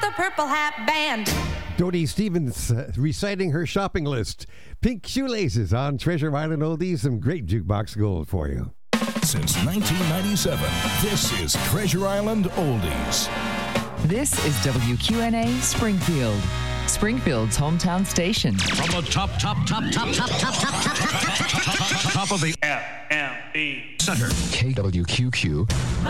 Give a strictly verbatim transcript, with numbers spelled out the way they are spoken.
the Purple Hat Band. Dodie Stevens uh, reciting her shopping list. Pink Shoelaces on Treasure Island Oldies. Some great jukebox gold for you. Since nineteen ninety-seven, this is Treasure Island Oldies. This is W Q N A Springfield, Springfield's hometown station. From the top, top, top, top, top, top, top, top, top, top, top, top of the F M B center. K W Q Q.